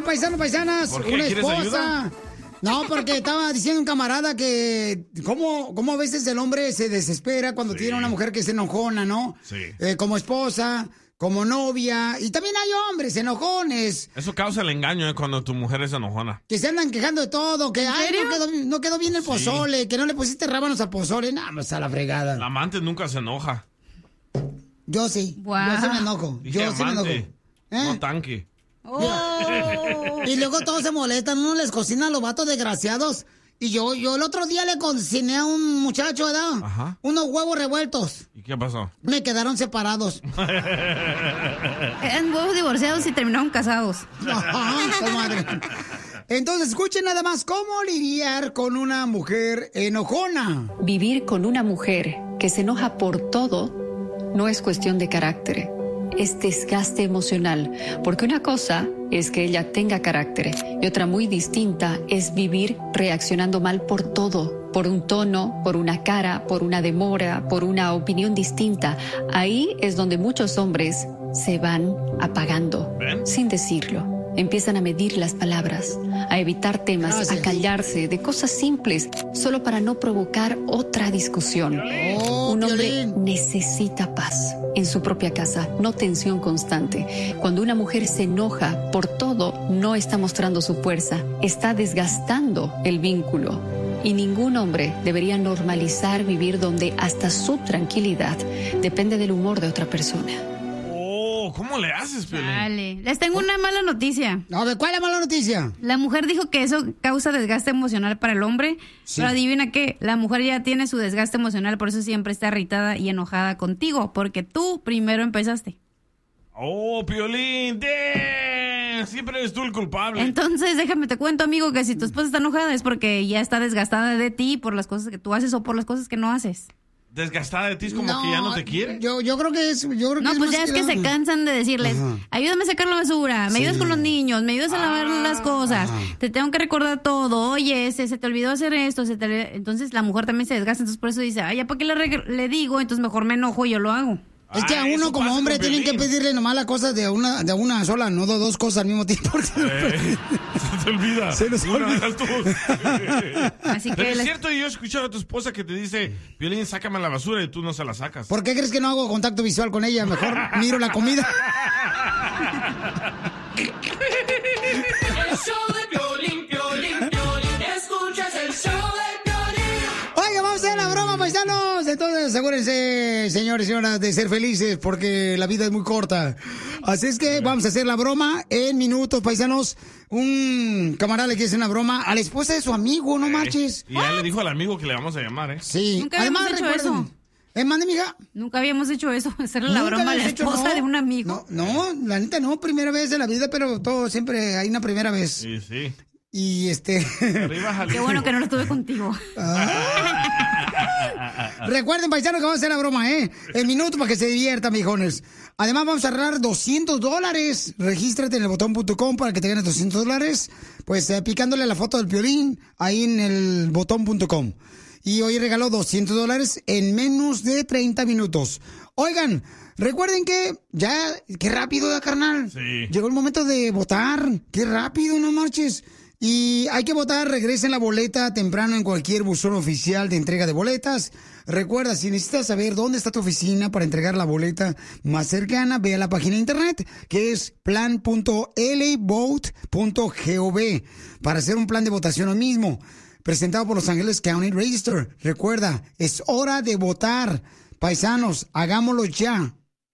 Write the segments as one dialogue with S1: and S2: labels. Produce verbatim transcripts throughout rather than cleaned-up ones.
S1: paisanos, paisanas,
S2: ¿Por qué?
S1: una
S2: ¿Quieres
S1: esposa.
S2: ayuda?
S1: No, porque estaba diciendo un camarada que cómo, cómo a veces el hombre se desespera cuando
S2: Sí.
S1: tiene una mujer que se enojona, ¿no?
S2: Sí.
S1: Eh, como esposa, como novia. Y también hay hombres enojones
S2: Eso causa el engaño, ¿eh? Cuando tu mujer es enojona.
S1: que se andan quejando de todo, que ay, no quedó, no quedó bien el
S2: Sí.
S1: pozole, que no le pusiste rábanos al pozole. Nada más a la fregada.
S2: La amante nunca se enoja.
S1: Yo sí,
S3: Guau.
S1: yo sí me enojo.
S2: Dije
S1: Yo sí me enojo.
S2: amante,
S1: ¿Eh?
S2: no tanque.
S3: Oh.
S1: Y luego todos se molestan, uno les cocina a los vatos desgraciados. Y yo, yo el otro día le cociné a un muchacho, ¿verdad?
S2: Ajá.
S1: Unos huevos revueltos.
S2: ¿Y qué pasó?
S1: Me quedaron separados.
S3: Eran huevos divorciados y terminaron casados.
S1: Ajá, comadre. Entonces, escuchen nada más cómo lidiar con una mujer enojona.
S4: Vivir con una mujer que se enoja por todo no es cuestión de carácter, es desgaste emocional, porque una cosa es que ella tenga carácter y otra muy distinta es vivir reaccionando mal por todo, por un tono, por una cara, por una demora, por una opinión distinta. Ahí es donde muchos hombres se van apagando,
S2: ¿Ven?
S4: sin decirlo. Empiezan a medir las palabras, a evitar temas,
S1: Gracias.
S4: a callarse de cosas simples, solo para no provocar otra discusión.
S1: Oh,
S4: Un hombre
S1: Piolín.
S4: necesita paz en su propia casa, no tensión constante. Cuando una mujer se enoja por todo, no está mostrando su fuerza, está desgastando el vínculo. Y ningún hombre debería normalizar vivir donde hasta su tranquilidad depende del humor de otra persona.
S2: Oh, ¿cómo le haces, Piolín?
S3: Vale. Les tengo una mala noticia.
S1: No, ¿de cuál es la mala noticia?
S3: La mujer dijo que eso causa desgaste emocional para el hombre,
S1: Sí.
S3: pero adivina qué, la mujer ya tiene su desgaste emocional, por eso siempre está irritada y enojada contigo, porque tú primero empezaste.
S2: Oh, Piolín, damn, siempre eres tú el culpable.
S3: Entonces, déjame te cuento, amigo, que si tu esposa está enojada es porque ya está desgastada de ti por las cosas que tú haces o por las cosas que no haces.
S2: Desgastada de ti es como que ya no te quiere.
S1: Yo, yo creo que es. Yo creo
S3: No,
S1: que
S3: pues
S1: más
S3: ya es que
S1: nada.
S3: se cansan de decirles,
S1: Ajá.
S3: ayúdame a sacar la basura, me
S1: Sí.
S3: ayudas con los niños, me ayudas a lavar
S2: Ah.
S3: las cosas,
S1: Ajá.
S3: te tengo que recordar todo, oye, se, se te olvidó hacer esto, se te... entonces la mujer también se desgasta, entonces por eso dice, ay, ¿ya para qué le, reg- le digo? Entonces mejor me enojo y yo lo hago.
S1: Es que a
S2: Ah,
S1: uno
S2: eso
S1: como
S2: pasa
S1: hombre
S2: con
S1: tienen que
S2: Piolín.
S1: pedirle nomás las cosas de una, de una sola, no de dos cosas al mismo tiempo.
S2: Eh, se te olvida.
S1: Se nos
S2: Una
S1: olvida.
S2: de las dos.
S3: Así
S2: Pero
S3: que...
S2: es
S3: les-
S2: cierto, yo he escuchado a tu esposa que te dice, Piolín, sácame la basura y tú no se la sacas.
S1: ¿Por qué crees que no hago contacto visual con ella? Mejor miro la comida.
S5: El show de Piolín, Piolín, Piolín. Escuchas el show de Piolín.
S1: Oiga, vamos a hacer la broma, paisanos. Entonces, asegúrense, señores y señoras, de ser felices porque la vida es muy corta. Así es que vamos a hacer la broma en minutos, paisanos. Un camarada le quiere hacer una broma a la esposa de su amigo, no marches.
S2: Y ya le dijo al amigo que le vamos a llamar, ¿eh?
S1: Sí.
S3: Nunca habíamos hecho eso.
S1: ¿Eh, mande, mija?
S3: Nunca habíamos hecho eso, hacerle la
S1: Nunca
S3: broma a la
S1: habías hecho,
S3: esposa
S1: no.
S3: de un amigo.
S1: No, no, la neta no, primera vez de la vida, pero todo siempre hay una primera vez.
S2: Sí, sí.
S1: Y este...
S2: Arriba, Jalisco.
S3: Qué bueno que no lo tuve contigo.
S1: Recuerden, paisanos, que vamos a hacer la broma, ¿eh? El minuto para que se diviertan, mijones. Además, vamos a arreglar doscientos dólares. Regístrate en el botón punto com para que te ganes doscientos dólares. Pues eh, picándole la foto del Piolín ahí en el botón punto com. Y hoy regaló doscientos dólares en menos de treinta minutos. Oigan, recuerden que ya, qué rápido, ¿da, carnal?
S2: Sí.
S1: Llegó el momento de votar. Qué rápido, no marches. Y hay que votar, regresen la boleta temprano en cualquier buzón oficial de entrega de boletas. Recuerda, si necesitas saber dónde está tu oficina para entregar la boleta más cercana, ve a la página de internet que es plan punto l a vote punto gov para hacer un plan de votación hoy mismo, presentado por Los Ángeles County Register. Recuerda, es hora de votar. Paisanos, hagámoslo ya.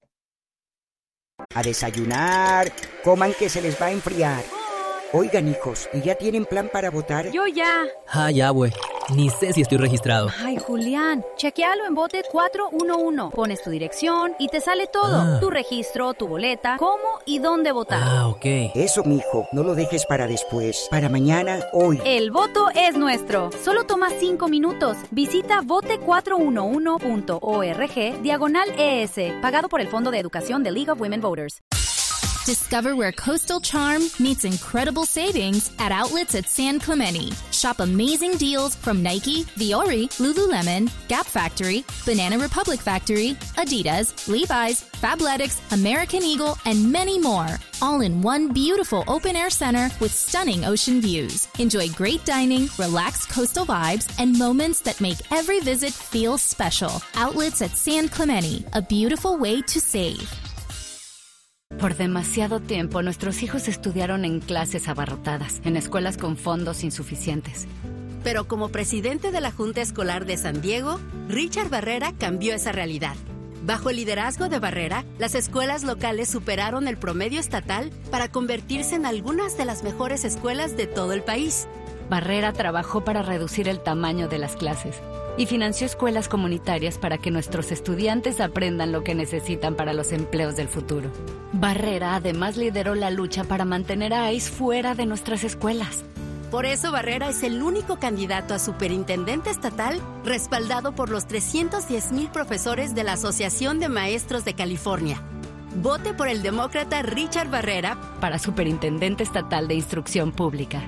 S6: A desayunar, coman que se les va a enfriar. Oigan, hijos, ¿y ya tienen plan para votar?
S7: Yo ya.
S8: Ah, ya, güey. Ni sé si estoy registrado.
S7: Ay, Julián, chequealo en bote cuatro uno uno. Pones tu dirección y te sale todo.
S8: Ah.
S7: Tu registro, tu boleta, cómo y dónde votar.
S8: Ah, ok.
S6: Eso, mijo, no lo dejes para después. Para mañana, hoy.
S7: El voto es nuestro. Solo toma cinco minutos. Visita vote cuatro uno uno punto org diagonal E S, pagado por el Fondo de Educación de League of Women Voters.
S9: Discover where coastal charm meets incredible savings at outlets at San Clemente. Shop amazing deals from Nike, Viore, Lululemon, Gap Factory, Banana Republic Factory, Adidas, Levi's, Fabletics, American Eagle, and many more. All in one beautiful open-air center with stunning ocean views. Enjoy great dining, relaxed coastal vibes, and moments that make every visit feel special. Outlets at San Clemente, a beautiful way to save.
S10: Por demasiado tiempo, nuestros hijos estudiaron en clases abarrotadas, en escuelas con fondos insuficientes.
S11: Pero como presidente de la Junta Escolar de San Diego, Richard Barrera cambió esa realidad. Bajo el liderazgo de Barrera, las escuelas locales superaron el promedio estatal para convertirse en algunas de las mejores escuelas de todo el país.
S10: Barrera trabajó para reducir el tamaño de las clases y financió escuelas comunitarias para que nuestros estudiantes aprendan lo que necesitan para los empleos del futuro. Barrera además lideró la lucha para mantener a ICE fuera de nuestras escuelas.
S11: Por eso Barrera es el único candidato a superintendente estatal respaldado por los trescientos diez mil profesores de la Asociación de Maestros de California. Vote por el demócrata Richard Barrera
S10: para superintendente estatal de instrucción pública.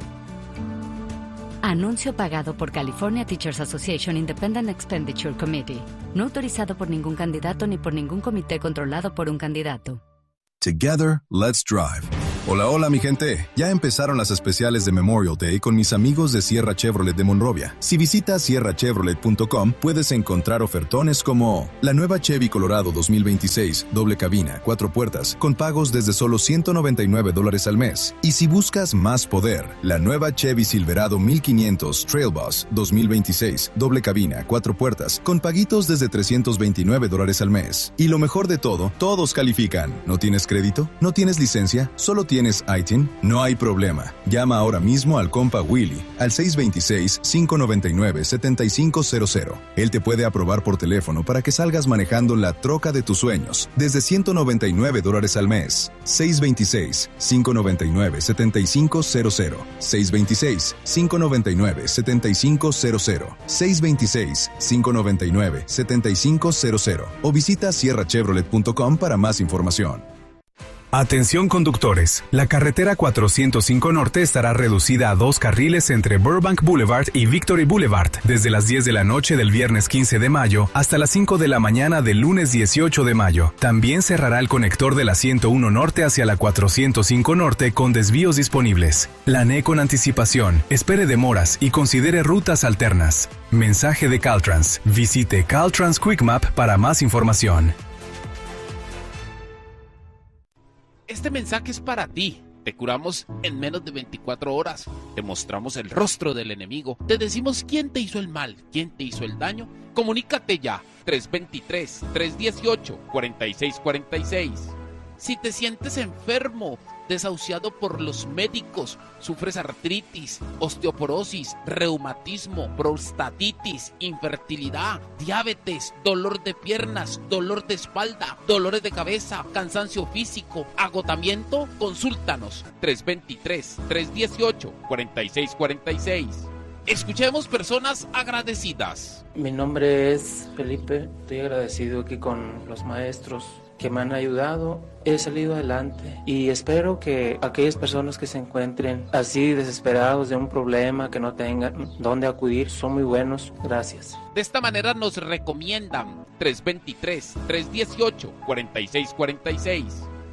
S10: Anuncio pagado por California Teachers Association Independent Expenditure Committee. No autorizado por ningún candidato ni por ningún comité controlado por un candidato.
S12: Together, let's drive. Hola, hola mi gente. Ya empezaron las especiales de Memorial Day con mis amigos de Sierra Chevrolet de Monrovia. Si visitas sierra chevrolet punto com puedes encontrar ofertones como la nueva Chevy Colorado dos mil veintiséis, doble cabina, cuatro puertas, con pagos desde solo ciento noventa y nueve dólares al mes. Y si buscas más poder, la nueva Chevy Silverado mil quinientos Trail Boss dos mil veintiséis, doble cabina, cuatro puertas, con paguitos desde trescientos veintinueve dólares al mes. Y lo mejor de todo, todos califican. ¿No tienes crédito? ¿No tienes licencia? ¿Solo tienes ¿Tienes I T I N? No hay problema. Llama ahora mismo al compa Willy al seis dos seis, cinco nueve nueve, siete cinco cero cero. Él te puede aprobar por teléfono para que salgas manejando la troca de tus sueños desde ciento noventa y nueve dólares al mes. seis dos seis, cinco nueve nueve, siete cinco cero cero. seis dos seis, cinco nueve nueve, siete cinco cero cero. seis dos seis, cinco nueve nueve, siete cinco cero cero. O visita sierra chevrolet punto com para más información.
S13: Atención conductores, la carretera cuatrocientos cinco Norte estará reducida a dos carriles entre Burbank Boulevard y Victory Boulevard desde las diez de la noche del viernes quince de mayo hasta las cinco de la mañana del lunes dieciocho de mayo. También cerrará el conector de la ciento uno Norte hacia la cuatrocientos cinco Norte con desvíos disponibles. Planee con anticipación, espere demoras y considere rutas alternas. Mensaje de Caltrans. Visite Caltrans Quick Map para más información.
S14: Este mensaje es para ti. Te curamos en menos de veinticuatro horas. Te mostramos el rostro del enemigo. Te decimos quién te hizo el mal, quién te hizo el daño. Comunícate ya. tres dos tres, tres uno ocho, cuatro seis cuatro seis. Si te sientes enfermo, desahuciado por los médicos, sufres artritis, osteoporosis, reumatismo, prostatitis, infertilidad, diabetes, dolor de piernas, dolor de espalda, dolores de cabeza, cansancio físico, agotamiento, consúltanos. tres dos tres, tres uno ocho, cuatro seis cuatro seis. Escuchemos personas agradecidas.
S15: Mi nombre es Felipe, estoy agradecido aquí con los maestros que me han ayudado, he salido adelante y espero que aquellas personas que se encuentren así desesperados de un problema, que no tengan dónde acudir, son muy buenos. Gracias.
S14: De esta manera nos recomiendan tres dos tres, tres uno ocho, cuatro seis cuatro seis.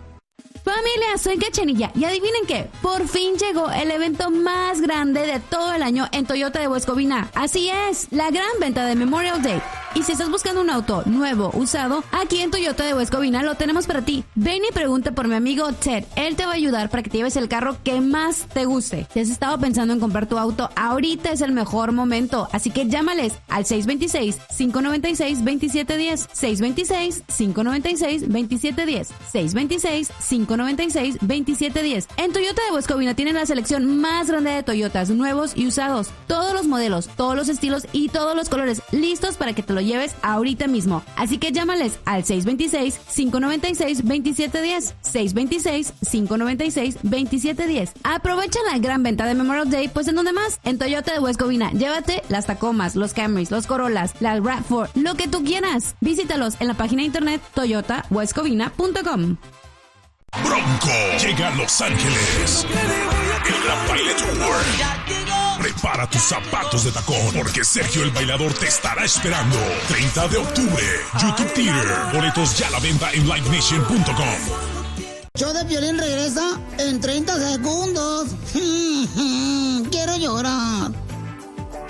S3: Familia, soy Cachanilla y adivinen qué, por fin llegó el evento más grande de todo el año en Toyota de Huescovina. Así es, la gran venta de Memorial Day. Y si estás buscando un auto nuevo, usado, aquí en Toyota de Huescovina lo tenemos para ti. Ven y pregunta por mi amigo Ted. Él te va a ayudar para que te lleves el carro que más te guste. Si has estado pensando en comprar tu auto, ahorita es el mejor momento. Así que llámales al seis dos seis, cinco nueve seis, dos siete uno cero, seis dos seis, cinco nueve seis, dos siete uno cero, seis dos seis, cinco nueve seis, dos siete uno cero. En Toyota de Huescovina tienen la selección más grande de Toyotas, nuevos y usados. Todos los modelos, todos los estilos y todos los colores listos para que te lo lleves ahorita mismo. Así que llámales al seis dos seis, cinco nueve seis, dos siete uno cero, seis dos seis, cinco nueve seis, dos siete uno cero. Aprovecha la gran venta de Memorial Day, pues ¿en dónde más? En Toyota de Huescovina. Llévate las Tacomas, los Camrys, los Corollas, las RAV cuatro, lo que tú quieras. Visítalos en la página de internet toyota huescovina punto com.
S16: Bronco llega a Los Ángeles. El Gran Baile Tour. Prepara tus zapatos de tacón, porque Sergio el Bailador te estará esperando. treinta de octubre, YouTube Theater. Boletos ya a la venta en live nation punto com.
S1: Show de Piolín regresa en treinta segundos. Quiero llorar.